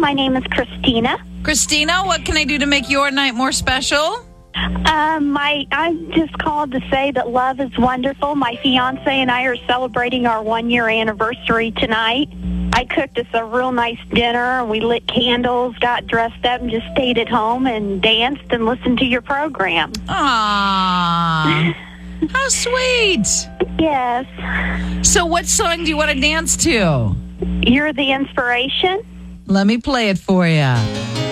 My name is Christina. Christina, what can I do to make your night more special? I just called to say that love is wonderful. My fiance and I are celebrating our 1-year anniversary tonight. I cooked us a real nice dinner, and we lit candles, got dressed up, and just stayed at home and danced and listened to your program. Aww. How sweet. Yes. So what song do you want to dance to? You're the inspiration. Let me play it for you.